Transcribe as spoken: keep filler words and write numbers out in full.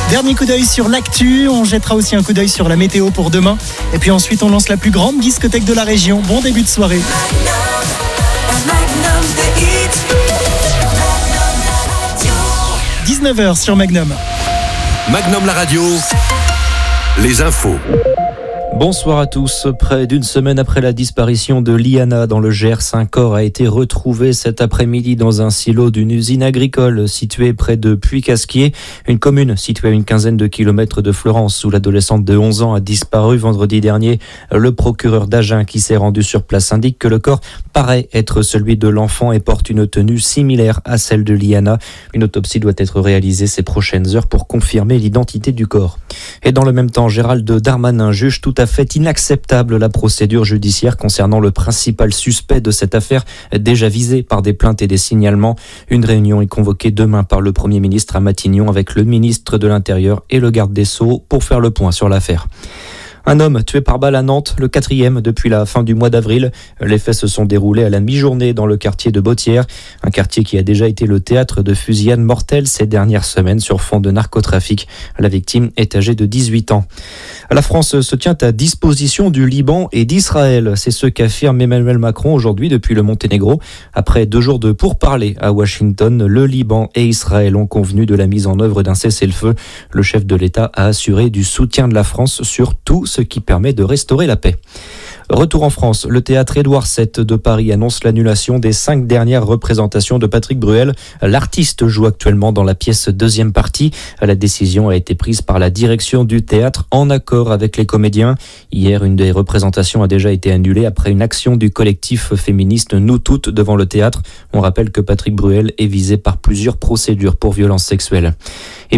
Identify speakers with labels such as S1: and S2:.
S1: Dernier coup d'œil sur l'actu, on jettera aussi un coup d'œil sur la météo pour demain. Et puis ensuite, on lance la plus grande discothèque de la région. Bon début de soirée. dix-neuf heures sur Magnum.
S2: Magnum la radio, les infos.
S3: Bonsoir à tous. Près d'une semaine après la disparition de Liana dans le Gers, un corps a été retrouvé cet après-midi dans un silo d'une usine agricole située près de Puy-Casquier, une commune située à une quinzaine de kilomètres de Florence où l'adolescente de onze ans a disparu vendredi dernier. Le procureur d'Agen qui s'est rendu sur place indique que le corps paraît être celui de l'enfant et porte une tenue similaire à celle de Liana. Une autopsie doit être réalisée ces prochaines heures pour confirmer l'identité du corps. Et dans le même temps, Gérald Darmanin juge tout à fait inacceptable la procédure judiciaire concernant le principal suspect de cette affaire, déjà visé par des plaintes et des signalements. Une réunion est convoquée demain par le Premier ministre à Matignon avec le ministre de l'Intérieur et le garde des Sceaux pour faire le point sur l'affaire. Un homme tué par balle à Nantes, le quatrième depuis la fin du mois d'avril. Les faits se sont déroulés à la mi-journée dans le quartier de Bautières, un quartier qui a déjà été le théâtre de fusillades mortelles ces dernières semaines sur fond de narcotrafic. La victime est âgée de dix-huit ans. La France se tient à disposition du Liban et d'Israël. C'est ce qu'affirme Emmanuel Macron aujourd'hui depuis le Monténégro. Après deux jours de pourparlers à Washington, le Liban et Israël ont convenu de la mise en œuvre d'un cessez-le-feu. Le chef de l'État a assuré du soutien de la France sur tout ce qui permet de restaurer la paix. Retour en France, le théâtre Édouard sept de Paris annonce l'annulation des cinq dernières représentations de Patrick Bruel. L'artiste joue actuellement dans la pièce deuxième partie. La décision a été prise par la direction du théâtre en accord avec les comédiens. Hier, une des représentations a déjà été annulée après une action du collectif féministe Nous Toutes devant le théâtre. On rappelle que Patrick Bruel est visé par plusieurs procédures pour violences sexuelles. Et